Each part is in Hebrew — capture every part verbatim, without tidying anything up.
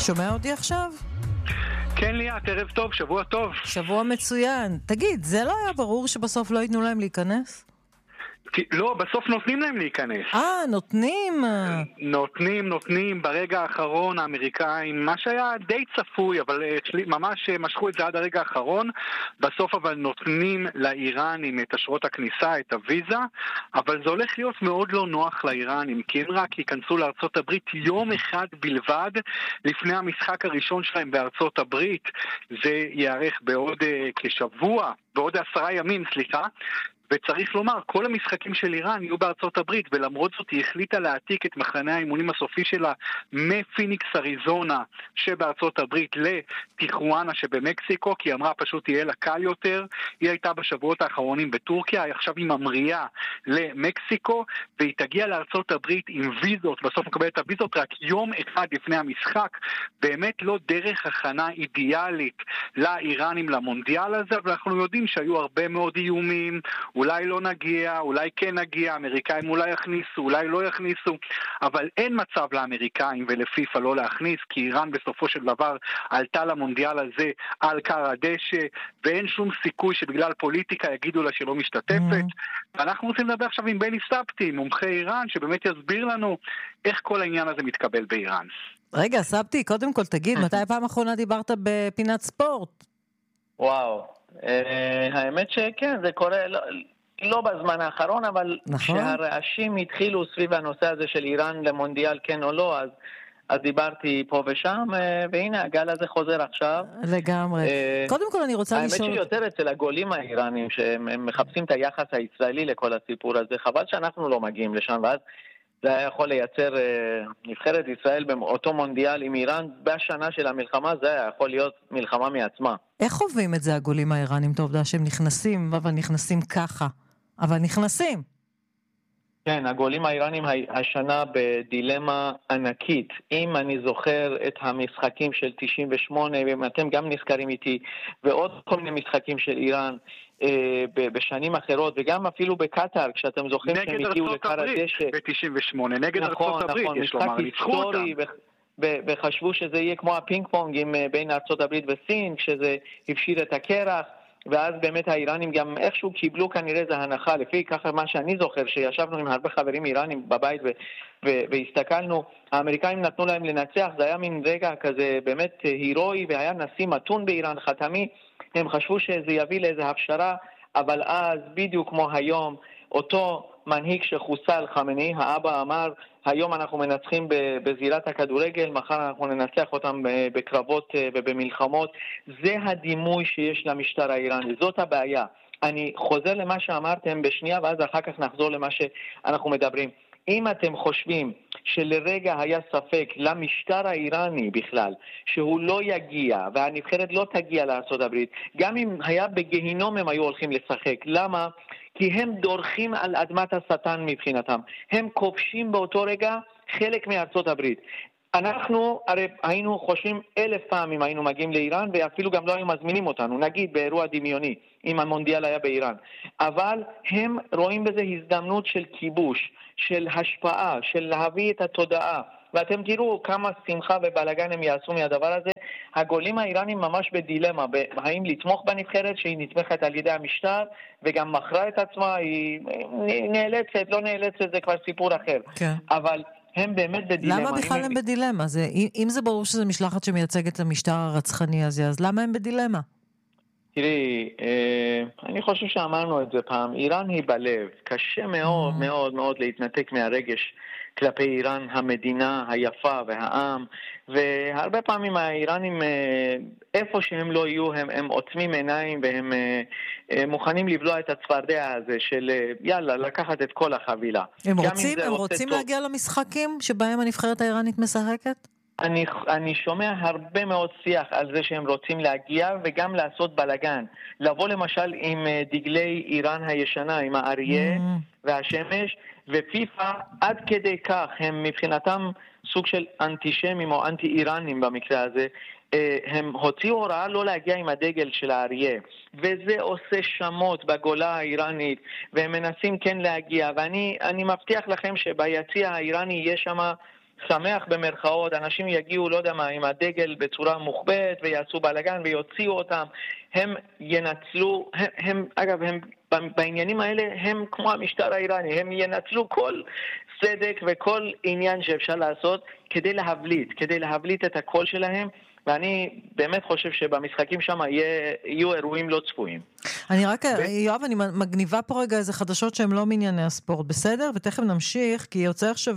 שומע אותי עכשיו? כן ליאת, ערב טוב, שבוע טוב. שבוע מצוין. תגיד, זה לא היה ברור שבסוף לא ייתנו להם להיכנס? לא, בסוף נותנים להם להיכנס. אה, נותנים. נותנים, נותנים. ברגע האחרון האמריקאים, מה שהיה די צפוי, אבל ממש משכו את זה עד הרגע האחרון. בסוף אבל נותנים לאיראנים את אשרות הכניסה, את הוויזה, אבל זה הולך להיות מאוד לא נוח לאיראנים, כי הם רק ייכנסו לארצות הברית יום אחד בלבד לפני המשחק הראשון שלהם בארצות הברית. זה יארך בעוד uh, כשבוע, בעוד עשרה ימים, סליחה. וצריך לומר, כל המשחקים של איראן יהיו בארצות הברית, ולמרות זאת היא החליטה להעתיק את מחנה האימונים הסופי שלה מפיניקס אריזונה שבארצות הברית לטיחואנה שבמקסיקו, כי היא אמרה פשוט יהיה לה קל יותר. היא הייתה בשבועות האחרונים בטורקיה, עכשיו היא ממריאה למקסיקו, והיא תגיע לארצות הברית עם ויזות, בסוף מקבלת את הוויזות רק יום אחד לפני המשחק. באמת לא דרך הכנה אידיאלית לאיראנים למונדיאל הזה, אבל אנחנו יודעים שהיו הרבה מאוד איומים, אולי לא נגיע, אולי כן נגיע, האמריקאים אולי יכניסו, אולי לא יכניסו, אבל אין מצב לאמריקאים ולפיפה לא להכניס, כי איראן בסופו של דבר עלתה למונדיאל הזה על קר הדשא, ואין שום סיכוי שבגלל פוליטיקה יגידו לה שלא משתתפת. Mm-hmm. ואנחנו רוצים לדבר עכשיו עם בני סבתי, מומחה איראן, שבאמת יסביר לנו איך כל העניין הזה מתקבל באיראן. רגע, סבתי, קודם כל תגיד, מתי פעם אחרונה דיברת בפינת ספורט? וואו, האמת שכן, זה קורה לא, לא בזמן האחרון, אבל כשהרעשים התחילו סביב הנושא הזה של איראן למונדיאל כן או לא, אז, אז דיברתי פה ושם, והנה הגל הזה חוזר עכשיו. לגמרי. קודם כל אני רוצה לשאול... האמת שיותר אצל הגולים האיראנים, שהם מחפשים את היחס הישראלי לכל הסיפור הזה, חבל שאנחנו לא מגיעים לשם, ואז זה היה יכול לייצר נבחרת ישראל באותו מונדיאל עם איראן בשנה של המלחמה, זה היה יכול להיות מלחמה מעצמה. איך חווים את זה הגולים האיראנים? את העובדה שהם נכנסים, אבל נכנסים ככה, אבל נכנסים. כן, הגולים האיראנים השנה בדילמה ענקית. אם אני זוכר את המשחקים של תשעים ושמונה, ואם אתם גם נזכרים איתי, ועוד כל מיני משחקים של איראן, בשנים אחרות, וגם אפילו בקטר, כשאתם זוכרים שהם הגיעו לקר הדשא. ב-תשעים ושמונה, נגד ארצות הברית, יש לומר, ניצחו אותם. וחשבו שזה יהיה כמו הפינג פונג בין ארצות הברית וסין, כשזה הפשיר את הקרח, ואז באמת האיראנים גם איכשהו קיבלו כנראה זה הנחה, לפי ככה מה שאני זוכר, שישבנו עם הרבה חברים איראנים בבית והסתכלנו, האמריקאים נתנו להם לנצח, זה היה מין רגע כזה באמת הירואי, והיה נשיא מתון באיראן, חתמי, הם חשבו שזה יביא לאיזו הפשרה, אבל אז בדיוק כמו היום, אותו מנהיג שחוסל חמני, האבא אמר, היום אנחנו מנצחים בזירת הכדורגל, מחר אנחנו ננצח אותם בקרבות ובמלחמות. זה הדימוי שיש למשטר האיראני, זאת הבעיה. אני חוזר למה שאמרתם בשנייה, ואז אחר כך נחזור למה שאנחנו מדברים. אם אתם חושבים שלרגע היה ספק למשטר האיראני בכלל, שהוא לא יגיע, והנבחרת לא תגיע לארצות הברית, גם אם היה בגהינום הם היו הולכים לשחק. למה? כי הם דורכים על אדמת השטן מבחינתם. הם כובשים באותו רגע חלק מארצות הברית. אנחנו הרי היינו חושבים אלף פעמים היינו מגיעים לאיראן, ואפילו גם לא היו מזמינים אותנו, נגיד באירוע דמיוני, אם המונדיאל היה באיראן. אבל הם רואים בזה הזדמנות של כיבוש, של השפעה, של להביא את התודעה. ואתם תראו כמה שמחה ובלגן הם יעשו מהדבר הזה. הגולים האיראנים ממש בדילמה, האם לתמוך בנבחרת שהיא נתמכת על ידי המשטר, וגם מכרה את עצמה, היא נאלצת, לא נאלצת, זה כבר סיפור אחר. כן. אבל הם באמת בדילמה. למה בכלל הם, הם בדילמה? זה, אם זה ברור שזה משלחת שמייצגת את המשטר הרצחני הזה, אז למה הם בדילמה? תראי, אני חושב שאמרנו את זה פעם, איראן היא בלב, קשה מאוד מאוד מאוד להתנתק מהרגש כלפי איראן, המדינה היפה והעם, והרבה פעמים האיראנים, איפה שהם לא יהיו, הם, הם עוצמים עיניים והם מוכנים לבלוע את הצפרדע הזה של יאללה, לקחת את כל החבילה. הם רוצים, הם רוצים להגיע למשחקים שבהם הנבחרת האיראנית משחקת? אני, אני שומע הרבה מאוד שיח על זה שהם רוצים להגיע וגם לעשות בלגן. לבוא למשל עם דגלי איראן הישנה, עם האריה mm. והשמש, ופיפה עד כדי כך, הם מבחינתם סוג של אנטישמים או אנטי-איראנים במקרה הזה, הם הוציאו הוראה לא להגיע עם הדגל של האריה, וזה עושה שמות בגולה האיראנית, והם מנסים כן להגיע, ואני אני מבטיח לכם שביציע האיראני יש שם שמח במרכאות, אנשים יגיעו, לא יודע מה, עם הדגל בצורה מוחבאת ויעשו בלגן ויוציאו אותם. הם ינצלו, הם, הם אגב, הם בעניינים האלה הם כמו המשטר האיראני, הם ינצלו כל צדק וכל עניין שאפשר לעשות כדי להבליט, כדי להבליט את הקול שלהם, ואני באמת חושב שבמשחקים שם יהיה, יהיו אירועים לא צפויים. אני רק, יואב, אני מגניבה פה רגע איזה חדשות שהן לא מענייני הספורט, בסדר? ותכף נמשיך, כי יוצא עכשיו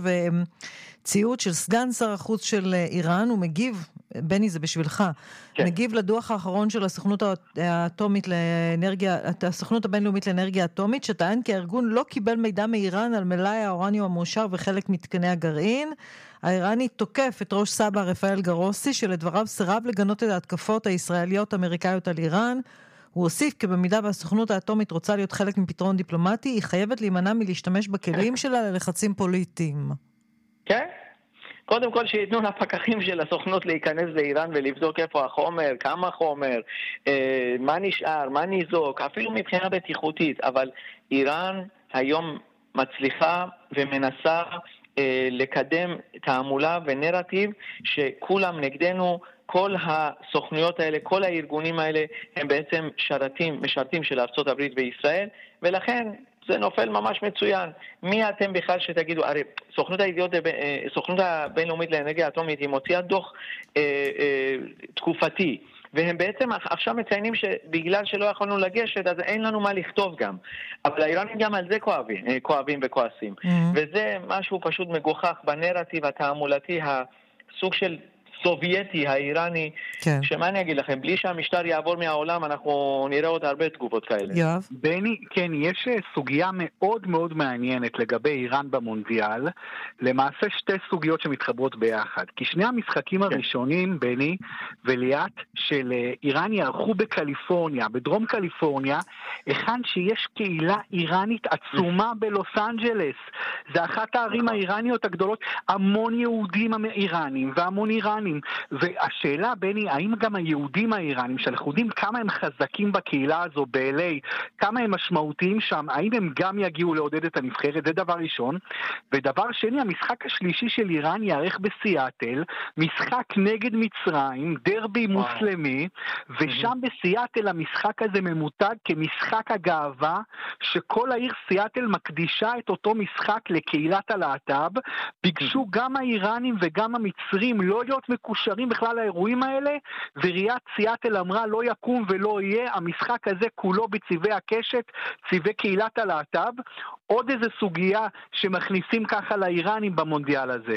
ציוד של סגן שר החוץ של איראן, הוא מגיב, בני זה בשבילך, כן. מגיב לדוח האחרון של הסוכנות האטומית לאנרגיה, הסוכנות הבינלאומית לאנרגיה אטומית, שטען כי הארגון לא קיבל מידע מאיראן על מלאי האורניום המאושר וחלק מתקני הגרעין. האיראני תוקף את ראש סבא רפאל גרוסי, שלדבריו סירב לגנות את ההתקפות הישראליות-אמריקאיות על איראן. הוא הוסיף כי במידה והסוכנות האטומית רוצה להיות חלק מפתרון דיפלומטי, היא חייבת להימנע מלהשתמש בכלים שלה ללחצים פוליטיים. כן? קודם כל שיתנו לפקחים של הסוכנות להיכנס לאיראן ולבדוק איפה החומר, כמה חומר, אה, מה נשאר, מה ניזוק, אפילו מבחינה בטיחותית. אבל איראן היום מצליחה ומנסה אה, לקדם תעמולה ונרטיב שכולם נגדנו, כל הסוכנויות האלה, כל הארגונים האלה הם בעצם שרתים, משרתים של ארצות הברית וישראל, ולכן זה נופל ממש מצוין. מי אתם בכלל שתגידו, הרי סוכנות הידיעות, סוכנות הבינלאומית לאנרגיה אטומית היא מוציאה דוח אה, אה, תקופתי, והם בעצם עכשיו מציינים שבגלל שלא יכולנו לגשת, אז אין לנו מה לכתוב גם. אבל האיראנים גם על זה כואבים, כואבים וכועסים. Mm-hmm. וזה משהו פשוט מגוחך בנרטיב התעמולתי, הסוג של סובייטי, האיראני, כן. שמה אני אגיד לכם, בלי שהמשטר יעבור מהעולם, אנחנו נראה עוד הרבה תגובות כאלה. יואב? בני, כן, יש סוגיה מאוד מאוד מעניינת לגבי איראן במונדיאל, למעשה שתי סוגיות שמתחברות ביחד. כי שני המשחקים הראשונים, בני וליאת, של איראן יערכו בקליפורניה, בדרום קליפורניה, היכן שיש קהילה איראנית עצומה בלוס אנג'לס. זה אחת הערים האיראניות הגדולות, המון יהודים איראנים והמון איראנים. והשאלה, בני, האם גם היהודים האיראנים, שאנחנו יודעים כמה הם חזקים בקהילה הזו ב-אל איי, כמה הם משמעותיים שם, האם הם גם יגיעו לעודד את הנבחרת? זה דבר ראשון. ודבר שני, המשחק השלישי של איראן יערך בסיאטל, משחק נגד מצרים, דרבי מוסלמי, ושם בסיאטל המשחק הזה ממותג כמשחק הגאווה, שכל העיר סיאטל מקדישה את אותו משחק לקהילת הלהט"ב. ביקשו גם האיראנים וגם המצרים לא להיות מקושרים בכלל לאירועים האלה, וריית סיאטל אמרה לא יקום ולא יהיה, המשחק הזה כולו בצבעי הקשת, צבעי קהילת הלהט"ב. עוד איזה סוגיה שמכניסים ככה לאיראנים במונדיאל הזה.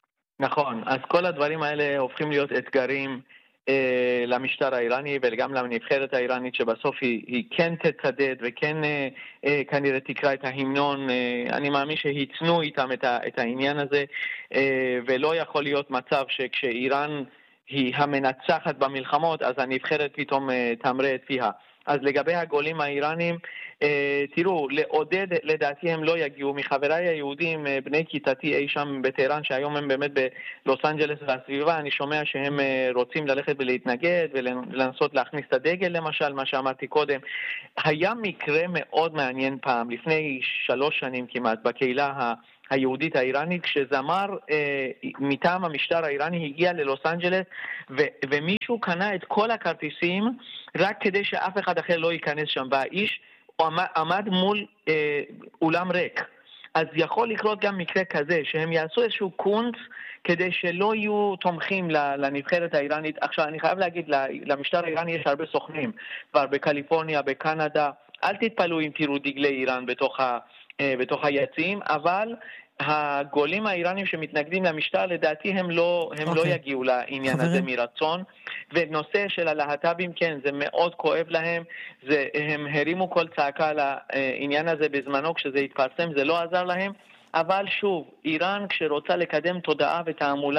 נכון, אז כל הדברים האלה הופכים להיות אתגרים אה, למשטר האיראני וגם לנבחרת האיראנית, שבסוף היא, היא כן תצדד וכן אה, אה, כנראה תקרא את ההמנון. אה, אני מאמין שהצנו איתם את, ה, את העניין הזה, אה, ולא יכול להיות מצב שכשאיראן היא המנצחת במלחמות, אז הנבחרת פתאום אה, תמרה את פיה. אז לגבי הגולים האיראנים, אה, תראו, לעודד לדעתי הם לא יגיעו. מחבריי היהודים, אה, בני כיתתי אי שם בטהרן, שהיום הם באמת בלוס אנג'לס והסביבה, אני שומע שהם אה, רוצים ללכת ולהתנגד ולנסות להכניס את הדגל למשל, מה שאמרתי קודם. היה מקרה מאוד מעניין פעם, לפני שלוש שנים כמעט, בקהילה ה... היהודית האיראנית, כשזמר אה, מטעם המשטר האיראני הגיע ללוס אנג'לס, ו- ומישהו קנה את כל הכרטיסים רק כדי שאף אחד אחר לא ייכנס שם, והאיש עמד, עמד מול אה, אולם ריק. אז יכול לקרות גם מקרה כזה, שהם יעשו איזשהו קונץ כדי שלא יהיו תומכים לנבחרת האיראנית. עכשיו, אני חייב להגיד, למשטר האיראני יש הרבה סוכנים, כבר בקליפורניה, בקנדה, אל תתפלו אם תראו דגלי איראן בתוך ה... בתוך היציעים, אבל הגולים האיראנים שמתנגדים למשטר, לדעתי הם לא, הם okay. לא יגיעו לעניין חברים. הזה מרצון. ונושא של הלהט"בים, כן, זה מאוד כואב להם, זה, הם הרימו כל צעקה לעניין הזה בזמנו, כשזה התפרסם, זה לא עזר להם, אבל שוב, איראן כשרוצה לקדם תודעה ותעמולה,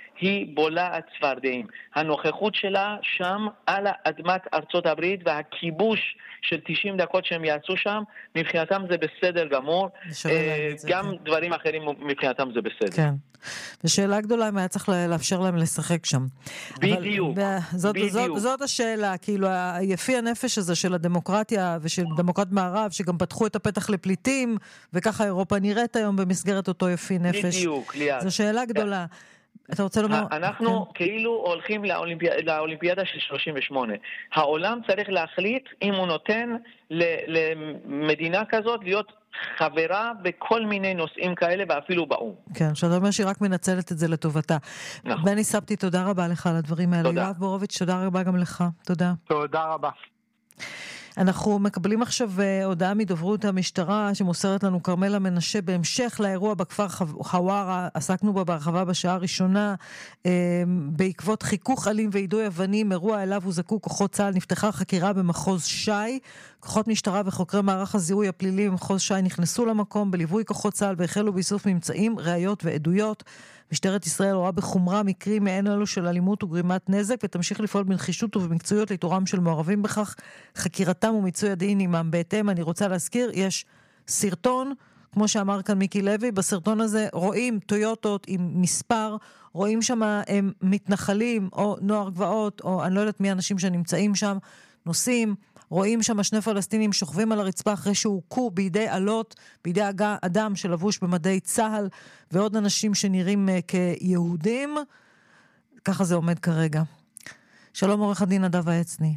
היא בולעת צפרדעים. הנוכחות שלה שם על אדמת ארצות הברית והכיבוש של תשעים דקות שהם יעשו שם, מבחינתם זה בסדר גמור. גם כן. דברים אחרים מבחינתם זה בסדר. כן. ושאלה גדולה אם היה צריך לאפשר להם לשחק שם. בדיוק. אבל, זאת, בדיוק. זאת, זאת השאלה, כאילו היפי הנפש הזה של הדמוקרטיה ושל דמוקרט מערב, שגם פתחו את הפתח לפליטים, וככה אירופה נראית היום במסגרת אותו יפי נפש. בדיוק, ליד. זו שאלה גדולה. אתה רוצה לומר? אנחנו כן. כאילו הולכים לאולימפי... לאולימפיאדה של שלושים ושמונה. העולם צריך להחליט אם הוא נותן למדינה כזאת להיות חברה בכל מיני נושאים כאלה ואפילו באום. כן, שאתה אומר שהיא רק מנצלת את זה לטובתה. נכון. בני סבתי, תודה רבה לך על הדברים האלה. תודה. יואב בורוביץ', תודה רבה גם לך. תודה. תודה רבה. אנחנו מקבלים עכשיו הודעה מדוברות המשטרה שמוסרת לנו קרמלה מנשה בהמשך לאירוע בכפר חווארה, עסקנו בה בהרחבה בשעה הראשונה, בעקבות חיכוך אלים ויידוי אבנים, אירוע אליו הוזעקו כוחות צה"ל, נפתחה חקירה במחוז ש"י, כוחות משטרה וחוקרי מערך הזיהוי הפלילי במחוז ש"י נכנסו למקום בליווי כוחות צה"ל והחלו באיסוף ממצאים, ראיות ועדויות. משטרת ישראל רואה בחומרה מקרים מעין אלו של אלימות וגרימת נזק, ותמשיך לפעול בנחישות ובמקצועיות לאיתורם של מעורבים בכך, חקירתם ומיצוי הדין עמם. בהתאם, אני רוצה להזכיר, יש סרטון, כמו שאמר כאן מיקי לוי, בסרטון הזה רואים טויוטות עם מספר, רואים שם הם מתנחלים או נוער גבעות, או אני לא יודעת מי האנשים שנמצאים שם, נוסעים, רואים שם שני פלסטינים שוכבים על הרצפה אחרי שהוכו בידי עלות, בידי אדם שלבוש במדי צהל, ועוד אנשים שנראים כיהודים. ככה זה עומד כרגע. שלום עורך הדין נדב העצני.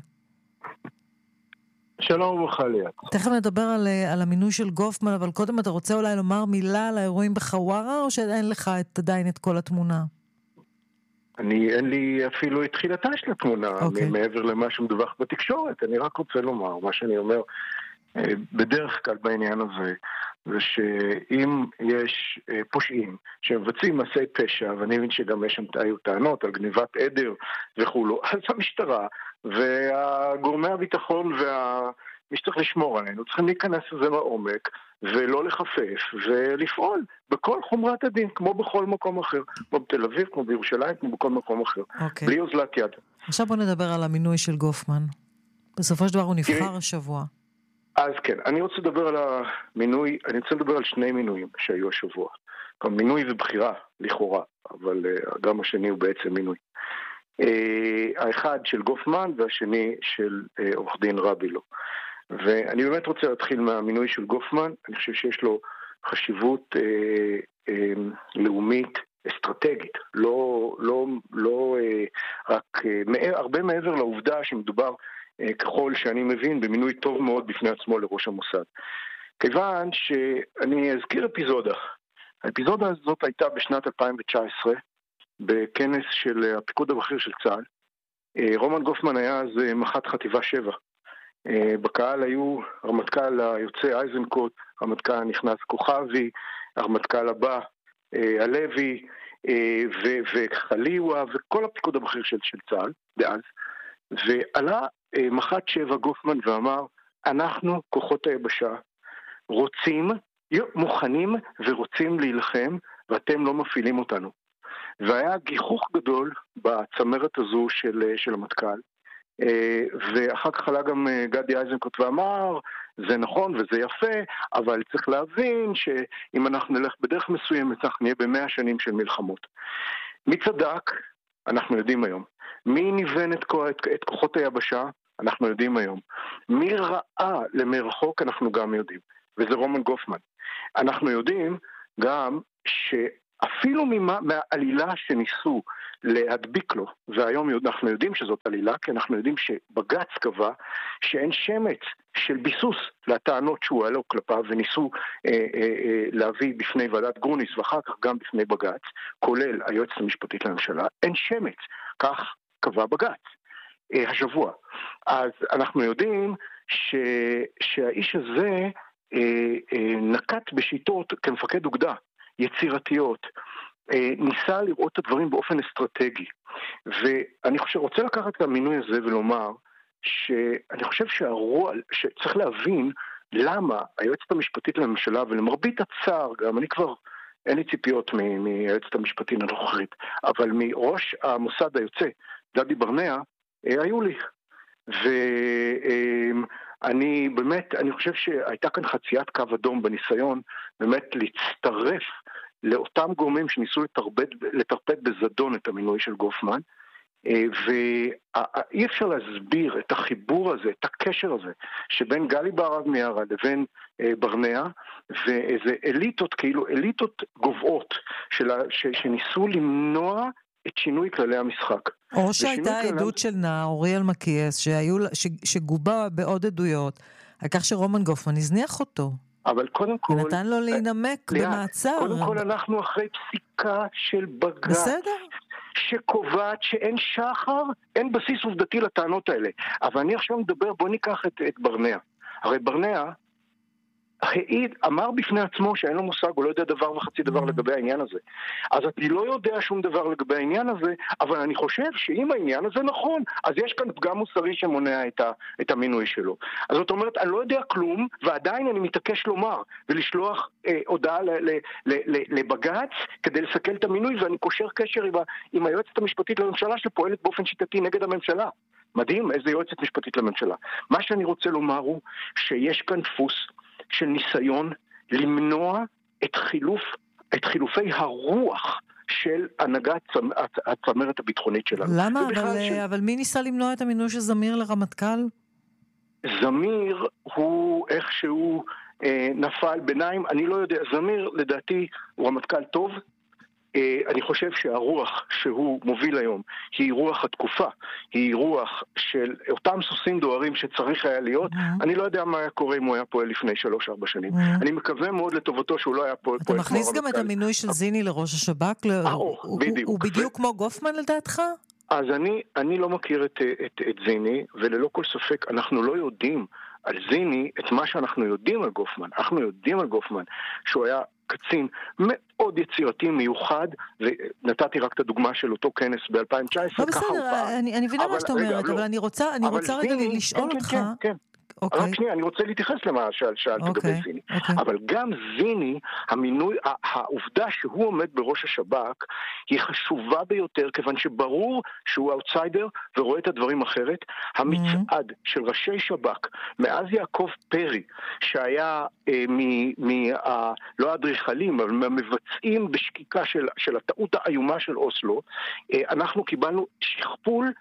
שלום וחליאת. תכף נדבר על, על המינוי של גופמן, אבל קודם אתה רוצה אולי לומר מילה על האירועים בחווארה, או שאין לך את, עדיין את כל התמונה? אני, אין לי אפילו את תחילתה של התמונה, okay. מעבר למה שמדווח בתקשורת. אני רק רוצה לומר, מה שאני אומר בדרך כלל בעניין הזה, זה שאם יש פושעים שמבצעים מעשי פשע, ואני מבין שגם יש שם היו טענות על גניבת עדר וכולו, אז המשטרה והגורמי הביטחון ומי שצריך לשמור עלינו צריכים להיכנס לזה לעומק ולא לחפף ולפעול בכל חומרת הדין, כמו בכל מקום אחר, כמו בתל אביב, כמו בירושלים, כמו בכל מקום אחר, okay. בלי אוזלת יד. עכשיו בוא נדבר על המינוי של גופמן. בסופו של דבר הוא נבחר השבוע. אז כן, אני רוצה לדבר על המינוי, אני רוצה לדבר על שני מינויים שהיו השבוע. גם מינוי ובחירה, לכאורה, אבל uh, גם השני הוא בעצם מינוי. Uh, האחד של גופמן והשני של uh, עורך דין רבילו. ואני באמת רוצה להתחיל מהמינוי של גופמן, אני חושב שיש לו חשיבות אה, אה, לאומית, אסטרטגית, לא, לא, לא אה, רק אה, הרבה מעבר לעובדה שמדובר אה, ככל שאני מבין במינוי טוב מאוד בפני עצמו לראש המוסד. כיוון שאני אזכיר אפיזודה, האפיזודה הזאת הייתה בשנת אלפיים תשע עשרה, בכנס של הפיקוד הבכיר של צה"ל. אה, רומן גופמן היה אז מח"ט חטיבה שבע. בקהל היו הרמטכ"ל היוצא אייזנקוט, הרמטכ"ל הנכנס כוכבי, הרמטכ"ל הבא הלוי וחליווה וכל הפיקוד הבכיר של, של צה"ל דאז. ועלה מח"ט שבע גופמן ואמר, אנחנו כוחות היבשה רוצים, מוכנים ורוצים להילחם ואתם לא מפעילים אותנו. והיה גיחוך גדול בצמרת הזו של, של המטכ"ל. ואחר כך עלה גם גדי איזנקוט ואמר, זה נכון וזה יפה, אבל צריך להבין שאם אנחנו נלך בדרך מסוימת, אנחנו נהיה במאה שנים של מלחמות. מי צדק? אנחנו יודעים היום. מי ניוון את, את, את כוחות היבשה? אנחנו יודעים היום. מי ראה למרחוק? אנחנו גם יודעים. וזה רומן גופמן. אנחנו יודעים גם ש... אפילו ממה, מהעלילה שניסו להדביק לו, והיום אנחנו יודעים שזאת עלילה, כי אנחנו יודעים שבג"ץ קבע שאין שמץ של ביסוס לטענות שהוא עלו כלפיו, וניסו אה, אה, אה, להביא בפני ועדת גרוניס, ואחר כך גם בפני בג"ץ, כולל היועצת המשפטית לממשלה, אין שמץ, כך קבע בג"ץ אה, השבוע. אז אנחנו יודעים ש, שהאיש הזה אה, אה, נקט בשיטות כמפקד אוגדה, יצירתיות, ניסה לראות את הדברים באופן אסטרטגי. ואני חושב, רוצה לקחת את המינוי הזה ולומר שאני חושב שהרוע, שצריך להבין למה היועצת המשפטית לממשלה, ולמרבית הצער, גם אני כבר אין לי ציפיות מהיועצת המשפטית הנוכחית, אבל מראש המוסד היוצא, דדי ברנע, היו לי. ואני באמת, אני חושב שהייתה כאן חציית קו אדום בניסיון, באמת להצטרף לאותם גורמים שניסו לטרפד בזדון את המינוי של גופמן, ואי אפשר להסביר את החיבור הזה, את הקשר הזה, שבין גלי בהרב מיארה לבין ברנע, ואיזה אליטות, כאילו אליטות גובעות, שניסו למנוע את שינוי כללי המשחק. או שהייתה עדות של נער, אוריאל מקיאס, שגובה בעוד עדויות, על כך שרומן גופמן הזניח אותו. אבל קודם כל... ונתן לו להינמק במעצר. קודם כל אנחנו אחרי פסיקה של בג"ץ. בסדר. שקובעת שאין שחר, אין בסיס עובדתי לטענות האלה. אבל אני עכשיו מדבר, בוא ניקח את, את ברנע. הרי ברנע העיד, אמר בפני עצמו שאין לו מושג, הוא לא יודע דבר וחצי דבר לגבי העניין הזה. אז אני לא יודע שום דבר לגבי העניין הזה, אבל אני חושב שאם העניין הזה נכון, אז יש כאן פגם מוסרי שמונע את, ה, את המינוי שלו. אז זאת אומרת, אני לא יודע כלום, ועדיין אני מתעקש לומר, ולשלוח אה, הודעה ל, ל, ל, ל, לבג"ץ, כדי לסכל את המינוי, ואני קושר קשר עם, ה, עם היועצת המשפטית לממשלה, שפועלת באופן שיטתי נגד הממשלה. מדהים, איזה יועצת משפטית לממשלה. מה שאני רוצה לומר הוא, שיש כאן דפוס, של ניסיון למנוע את חילוף, את חילופי הרוח של הנהגת הצמרת הביטחונית שלנו. למה? אבל, ש... אבל מי ניסה למנוע את המינוי של זמיר לרמטכ"ל? זמיר הוא איכשהו אה, נפל ביניים, אני לא יודע, זמיר לדעתי הוא רמטכ"ל טוב, אני חושב שהרוח שהוא מוביל היום היא רוח התקופה, היא רוח של אותם סוסים דוהרים שצריך היה להיות. אני לא יודע מה היה קורה אם הוא היה פועל לפני שלוש ארבע שנים. אני מקווה מאוד לטובתו שהוא לא היה פועל. אתה מכניס גם את המינוי של זיני לראש השב"כ? הוא בדיוק כמו גופמן לדעתך? אז אני, אני לא מכיר את, את, את זיני, וללא כל ספק אנחנו לא יודעים על זיני את מה שאנחנו יודעים על גופמן. אנחנו יודעים על גופמן שהוא היה קצין מאוד יצירתי מיוחד, ונתתי רק את הדוגמה של אותו כנס ב-אלפיים תשע עשרה. לא בסדר, אני, אני מבינה מה שאתה אומרת, אבל אני רוצה, אני רוצה רגע לשאול אותך. כן, כן. Okay. רק שנייה, אני רוצה להתייחס למה שאלת okay. לגבי זיני. Okay. אבל גם זיני, המינוי, העובדה שהוא עומד בראש השב"כ, היא חשובה ביותר, כיוון שברור שהוא אאוטסיידר ורואה את הדברים אחרת. המצעד mm-hmm. של ראשי שב"כ, מאז יעקב פרי, שהיה אה, מ, מ, אה, לא אדריכלים, אבל מבצעים בשקיקה של, של הטעות האיומה של אוסלו, אה, אנחנו קיבלנו שכפול,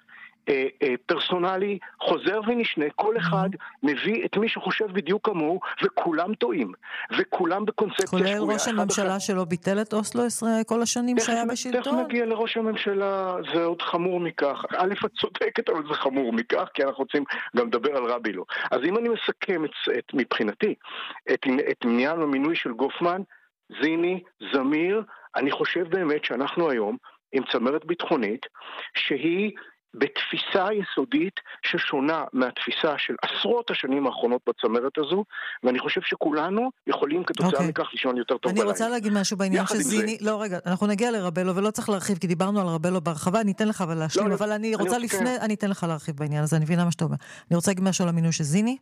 פרסונלי, חוזר ונשנה, כל אחד מביא את מי שחושב בדיוק כמוהו, וכולם טועים, וכולם בקונספציה שגויה. כולל ראש הממשלה שלו ביטל את אוסלו כל השנים שהיה בשלטון? תכף נגיע לראש הממשלה, זה עוד חמור מכך. א', את צודקת, אבל זה חמור מכך, כי אנחנו רוצים גם לדבר על רבי לו. אז אם אני מסכם את, את מבחינתי, את, את עניין המינוי של גופמן, זיני, זמיר, אני חושב באמת שאנחנו היום עם צמרת ביטחונית, שהיא בתפיסה יסודית ששונה מהתפיסה של עשרות השנים האחרונות בצמרת הזו, ואני חושב שכולנו יכולים כתוצאה okay. מכך לישון יותר טוב בלילה. אני רוצה להגיד משהו בעניין שזיני, לא רגע, אנחנו נגיע לרבלו ולא צריך להרחיב, כי דיברנו על רבלו בהרחבה, אני אתן לך אבל להשלים, לא, אבל אני רוצה אני לפני, כן. אני אתן לך להרחיב בעניין הזה, אני מבינה מה שאתה אומר. אני רוצה להגיד משהו על המינוי של זיני,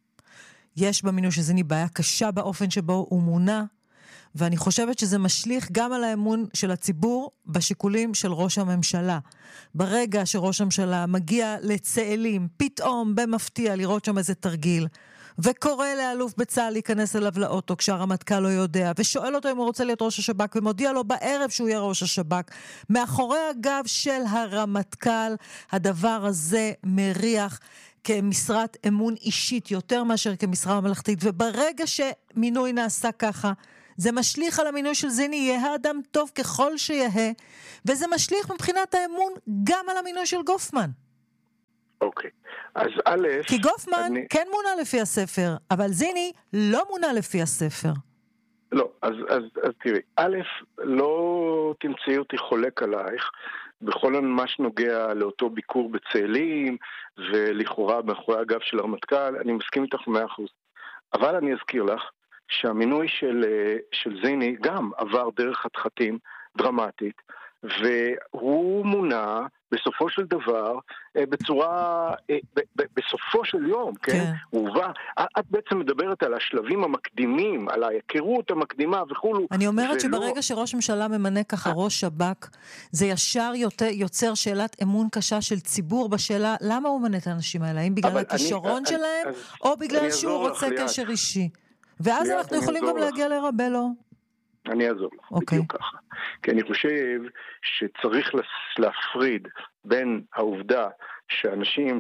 יש במינוי של זיני בעיה קשה באופן שבו הוא מונה, ואני חושבת שזה משליך גם על האמון של הציבור בשיקולים של ראש הממשלה. ברגע שראש הממשלה מגיע לצאלים, פתאום במפתיע לראות שם איזה תרגיל, וקורא לאלוף בצה"ל להיכנס אליו לאוטו כשהרמטכ"ל לא יודע, ושואל אותו אם הוא רוצה להיות ראש השב"כ, ומודיע לו בערב שהוא יהיה ראש השב"כ. מאחורי הגב של הרמטכ"ל, הדבר הזה מריח כמשרת אמון אישית יותר מאשר כמשרה ממלכתית, וברגע שמינוי נעשה ככה, זה משליך על המינוי של זיני, יהיה האדם טוב ככל שיהיה, וזה משליך מבחינת האמון גם על המינוי של גופמן. אוקיי, אז א', כי גופמן אני... כן מונה לפי הספר, אבל זיני לא מונה לפי הספר. לא, אז, אז, אז תראי, א', לא תמצאי אותי חולק עלייך, בכל מה שנוגע לאותו ביקור בצאלים, ולכאורה מאחורי הגב של הרמטכ"ל, אני מסכים איתך מאה אחוז. אבל אני אזכיר לך, שהמינוי של, של זיני גם עבר דרך חתחתים דרמטית, והוא מונה בסופו של דבר, בצורה, בסופו של יום, כן? כן. הוא בא, את בעצם מדברת על השלבים המקדימים, על ההיכרות המקדימה וכולו. אני אומרת שברגע שראש ממשלה ממנה ככה ראש שב"כ, זה ישר יוצר שאלת אמון קשה של ציבור בשאלה, למה הוא מנה את האנשים האלה? האם בגלל הכישרון שלהם, או בגלל שהוא רוצה קשר אישי? ואז אנחנו יכולים גם להגיע לרבלו. אני אעזור לך, okay. בדיוק ככה. כי אני חושב שצריך להפריד בין העובדה שאנשים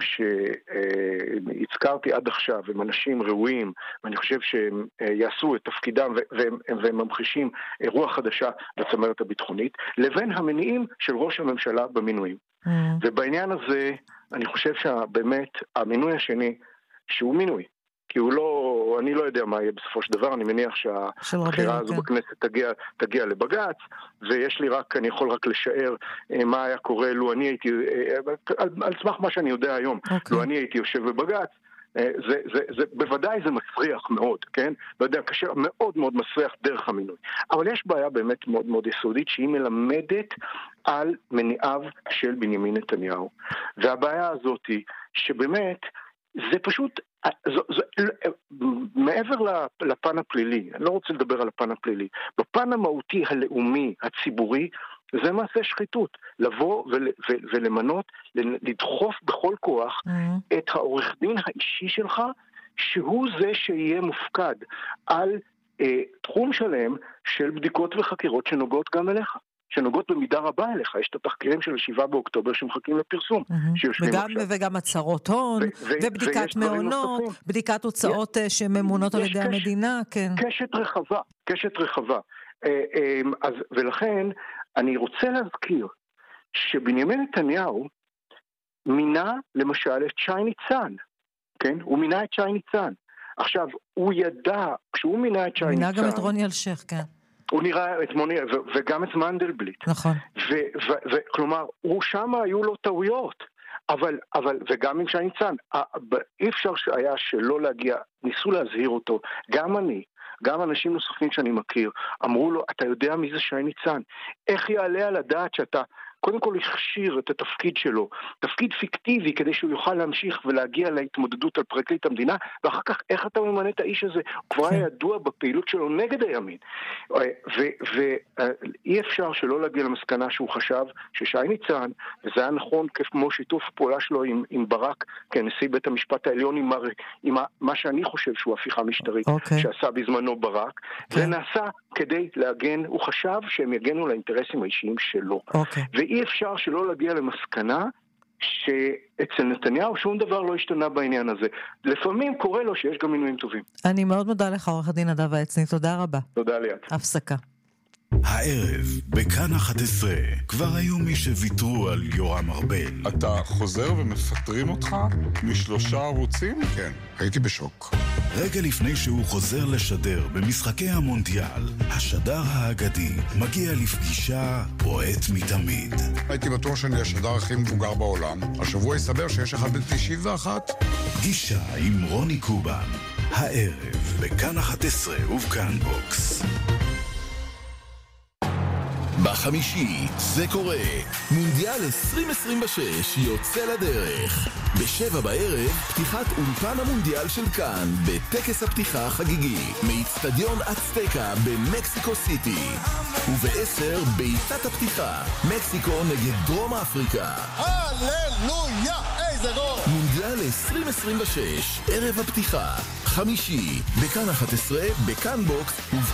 שהזכרתי עד עכשיו הם אנשים ראויים, ואני חושב שהם יעשו את תפקידם והם, והם ממחישים רוח חדשה בצמרת הביטחונית, לבין המניעים של ראש הממשלה במינויים. Mm. ובעניין הזה אני חושב שבאמת המינוי השני, שהוא מינוי, כי הוא לא, אני לא יודע מה יהיה בסופו של דבר, אני מניח שהבחירה הזו בכנסת תגיע, תגיע לבג"ץ, ויש לי רק, אני יכול רק לשער מה היה קורה לו אני הייתי, על, על סמך מה שאני יודע היום, okay. לו אני הייתי יושב בבג"ץ, זה, זה, זה, בוודאי זה מסריח מאוד, כן? לא יודע, קשה, מאוד מאוד מסריח דרך המינוי. אבל יש בעיה באמת מאוד מאוד יסודית, שהיא מלמדת על מניעיו של בנימין נתניהו. והבעיה הזאת היא שבאמת, זה פשוט, זו, זו, מעבר לפן הפלילי, אני לא רוצה לדבר על הפן הפלילי, בפן המהותי הלאומי, הציבורי, זה מעשה שחיתות, לבוא ול, ו, ולמנות, לדחוף בכל כוח mm-hmm. את העורך דין האישי שלך, שהוא זה שיהיה מופקד על אה, תחום שלם של בדיקות וחקירות שנוגעות גם אליך. שנוגעות במידה רבה אליך, יש את התחקירים של השבעה באוקטובר שמחכים לפרסום. וגם, וגם הצהרות הון, ובדיקת מעונות, בדיקת הוצאות שממונות על ידי המדינה, כן. קשת רחבה, קשת רחבה. אז, ולכן, אני רוצה להזכיר, שבנימין נתניהו מינה, למשל, את שי ניצן, כן? הוא מינה את שי ניצן. עכשיו, הוא ידע, כשהוא מינה את שי ניצן... מינה גם את רוני אלשיך, כן. הוא נראה את מוני, ו- וגם את מנדלבליט. נכון. וכלומר, הוא שם היו לו טעויות, אבל, אבל, וגם עם שי ניצן, אי אפשר היה שלא להגיע, ניסו להזהיר אותו, גם אני, גם אנשים נוספים שאני מכיר, אמרו לו, אתה יודע מי זה שי ניצן? איך יעלה על הדעת שאתה, קודם כל יכשיר את התפקיד שלו, תפקיד פיקטיבי כדי שהוא יוכל להמשיך ולהגיע להתמודדות על פרקליט המדינה, ואחר כך איך אתה ממנה את האיש הזה? הוא כבר היה ידוע בפעילות שלו נגד הימין. ואי אפשר שלא להגיע למסקנה שהוא חשב ששי ניצן, וזה היה נכון כמו שיתוף פעולה שלו עם, עם ברק, כנשיא בית המשפט העליון, עם, עם מה שאני חושב שהוא הפיכה משטרית, okay. שעשה בזמנו ברק, okay. זה נעשה כדי להגן, הוא חשב שהם יגנו לאינטרסים האישיים שלו. Okay. ואי אפשר שלא להגיע למסקנה שאצל נתניהו שום דבר לא השתנה בעניין הזה. לפעמים קורה לו שיש גם מינויים טובים. אני מאוד מודה לך, עורך הדין נדב העצני, תודה רבה. תודה ליאת. הפסקה. הערב, בכאן אחת עשרה, כבר היו מי שוויתרו על יורם ארבל. אתה חוזר ומפטרים אותך משלושה ערוצים? כן, הייתי בשוק. רגע לפני שהוא חוזר לשדר במשחקי המונדיאל, השדר האגדי מגיע לפגישה בועט מתמיד. הייתי בטוח שאני השדר הכי מבוגר בעולם. השבוע יסבר שיש אחד בין תשעים ואחת. פגישה עם רוני קובן. הערב, בכאן אחת עשרה ובכאן בוקס. בחמישי זה קורה, מונדיאל עשרים עשרים ושש יוצא לדרך. בשבע בערב, פתיחת אולפן המונדיאל של כאן, בטקס הפתיחה החגיגי, מאצטדיון אצטקה במקסיקו סיטי. ובעשר, בעיטת הפתיחה, מקסיקו נגד דרום אפריקה. הללויה, איזה גול! מונדיאל עשרים עשרים ושש, ערב הפתיחה, חמישי, בכאן אחת עשרה, בכאן בוקס ובכאן